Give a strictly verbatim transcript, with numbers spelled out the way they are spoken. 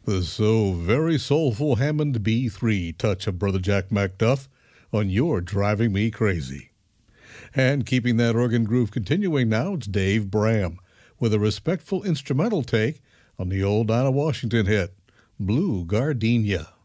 The so very soulful Hammond B three touch of Brother Jack McDuff on You're Driving Me Crazy. And keeping that organ groove continuing now, it's Dave Bram with a respectful instrumental take on the old Dinah Washington hit, Blue Gardenia.